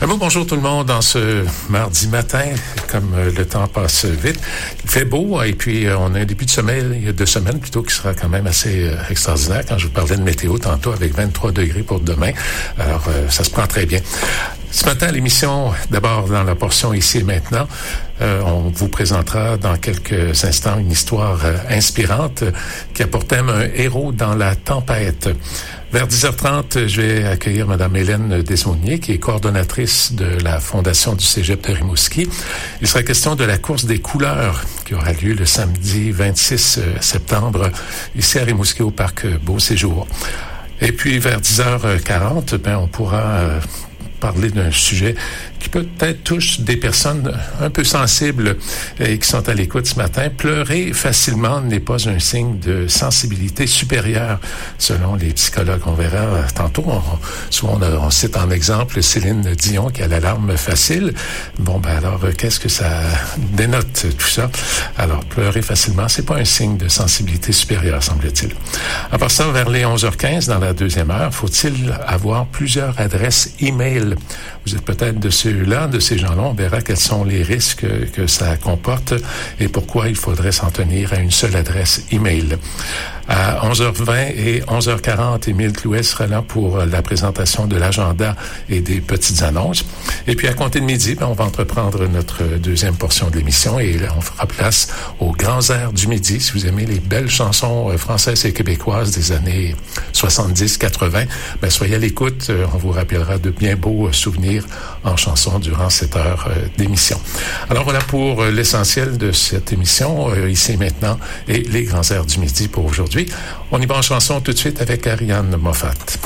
Un mot bonjour tout le monde dans ce mardi matin, comme le temps passe vite. Il fait beau et puis on a un début de semaine plutôt qui sera quand même assez extraordinaire quand je vous parlais de météo tantôt avec 23 degrés pour demain. Alors ça se prend très bien. Ce matin, l'émission, d'abord dans la portion Ici et Maintenant, on vous présentera dans quelques instants une histoire inspirante qui a pour thème un héros dans la tempête. Vers 10h30, je vais accueillir Mme Hélène Desaulniers, qui est coordonnatrice de la Fondation du Cégep de Rimouski. Il sera question de la course des couleurs qui aura lieu le samedi 26 septembre ici à Rimouski au parc Beau Séjour. Et puis vers 10h40, on pourra parler d'un sujet qui peut-être touche des personnes un peu sensibles et qui sont à l'écoute ce matin. Pleurer facilement n'est pas un signe de sensibilité supérieure, selon les psychologues. On verra tantôt. Souvent, on cite en exemple Céline Dion qui a la larme facile. Alors, qu'est-ce que ça dénote, tout ça? Alors, pleurer facilement, c'est pas un signe de sensibilité supérieure, semble-t-il. En passant vers les 11h15, dans la deuxième heure, faut-il avoir plusieurs adresses e-mail? Vous êtes peut-être de ces gens-là. On verra quels sont les risques que ça comporte et pourquoi il faudrait s'en tenir à une seule adresse e-mail. À 11h20 et 11h40, Émile Clouet sera là pour la présentation de l'agenda et des petites annonces. Et puis, à compter de midi, on va entreprendre notre deuxième portion de l'émission et on fera place aux grands airs du midi. Si vous aimez les belles chansons françaises et québécoises des années 70-80, soyez à l'écoute. On vous rappellera de bien beaux souvenirs en chansons durant cette heure d'émission. Alors, voilà pour l'essentiel de cette émission, Ici et Maintenant, et les grands airs du midi pour aujourd'hui. On y va en chanson tout de suite avec Ariane Moffat.